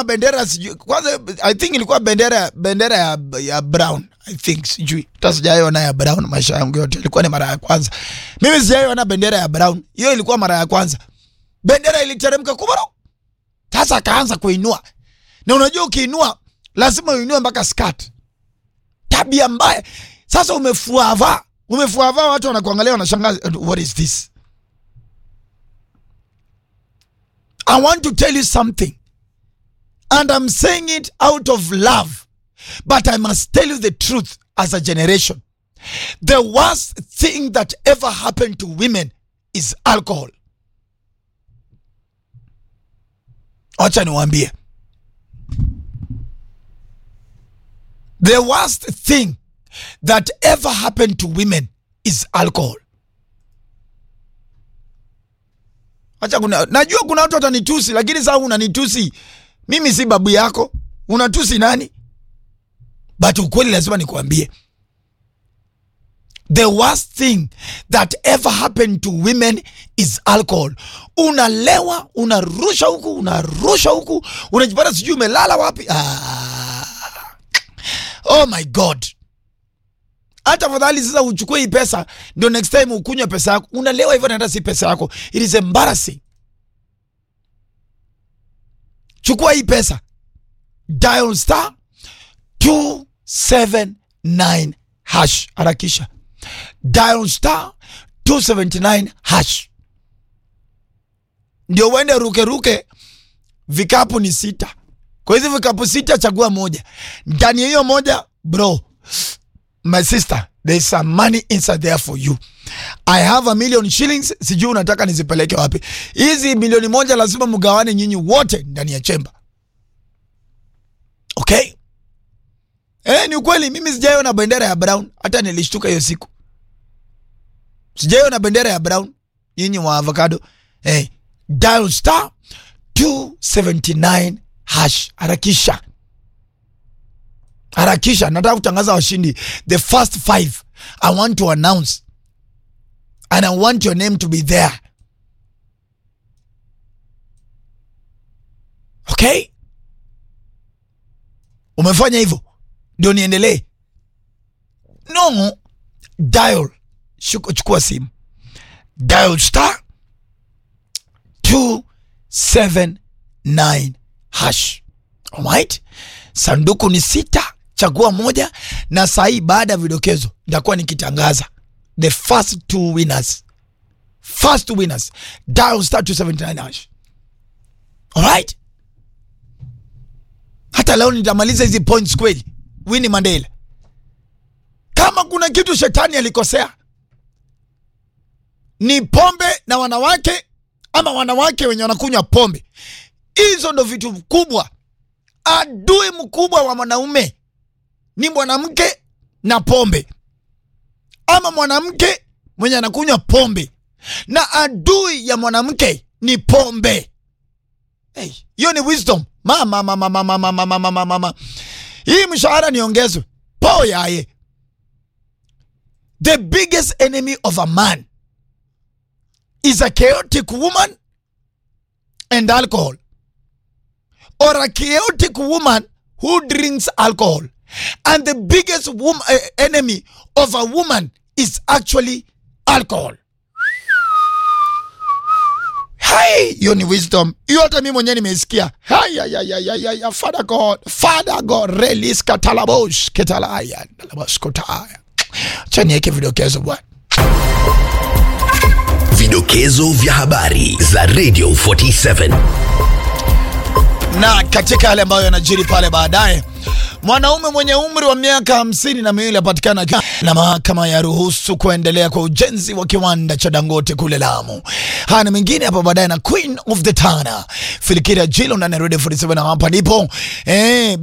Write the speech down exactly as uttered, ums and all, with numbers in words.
kama bendera sijui. Kwanza I think ilikuwa bendera bendera ya, ya brown. I think sijui. Tasijaiona ya brown maisha yangu yote. Ilikuwa ni mara ya kwanza. Mimi sijaiona bendera ya brown. Hiyo ilikuwa mara ya kwanza. Bendera iliteremka kubaro. Sasa akaanza kuinua. Na unajua ukiinua lazima uinue mpaka skirt. Tabia mbaya. Sasa umefuava. Umefuava watu wanakuangalia wanashangaa, what is this? I want to tell you something. And I'm saying it out of love. But I must tell you the truth as a generation. The worst thing that ever happened to women is alcohol. Acha niwaambie. The worst thing that ever happened to women is alcohol. Acha kuna, najua kuna watu watanitusi, lakini sasa unanitusi. Mimi si babu yako. Unatusi nani? But ukweli lazima nikuambie. The worst thing that ever happened to women is alcohol. Unalewa, unarusha huku, unarusha huku, unajipata sijui umelala wapi. Ah. Oh my God. Hata fadhali sasa uchukue hii pesa ndio next time ukunywe pesa yako. Unalewa hivyo na hata si pesa yako. It is embarrassing. Chukua hii pesa. Dial star two seven nine hash. Harakisha. Dial star two seven nine hash. Ndio uende ruke ruke. Vikapu ni sita. Kwa hizo vikapu sita chagua moja. Ndani hiyo moja, bro, my sister, there's some money inside there for you. I have a million shillings. Sijui unataka nizipeleke wapi. Hizi milioni moja lazima mgawane nyinyi wote ndani ya chemba. Okay? Eh, ni ukweli mimi sijaiona bendera ya brown. Hata nilishtuka hiyo siku. Sijaiona bendera ya brown. Nyinyi wa avocado. Eh, dial star two seven nine hash. Harakisha. Harakisha. Nataka kutangaza washindi. The first five I want to announce. And I want your name to be there. Okay? Umefanya hivyo? Ndio niendelee? No. Dial. Shuko chukua simu. Dial star two seven nine hash. Alright? Sanduku ni sita. Chagua moja. Na sahi baada ya vidokezo nitakuwa nikitangaza the first two winners. First two winners. Dial star two seven nine hash. Alright? Hata leo nitamaliza hizi points kweli. Winnie Mandela. Kama kuna kitu shetani alikosea, ni pombe na wanawake, ama wanawake wenye wanakunywa pombe. Hizo ndo vitu kubwa. Adui mkubwa wa mwanaume ni mwanamke na pombe, ama mwanamke mwenye anakunywa pombe. Na adui ya mwanamke ni pombe. Hey, hiyo ni wisdom. Mama mama mama mama mama mama mama. Hii mshahara niongezwe. Po yaye. The biggest enemy of a man is a chaotic woman and alcohol. Or a chaotic woman who drinks alcohol. And the biggest woman, uh, enemy of a woman is actually alcohol. Hey, hiyo ni wisdom. Hiyo hata mimi mwenyewe nimesikia. Hay ya ya ya ya ya Father God, Father God, release katalabosh, ketalaya, talabosh kotaya. Chani yake vidokezo bwana. Vidokezo vya habari za Radio forty-seven. Na katika yale ambayo yanajiri pale baadaye, mwanaume mwenye umri wa miaka hamsini na miwili apatikana na mahakama ya ruhusu kuendelea kwa ujenzi wa kiwanda cha Dangote kule Lamu. Hana mengine hapa baadaye na Queen of the Tana Filikira Jilo na Radio forty-seven hapa ndipo eh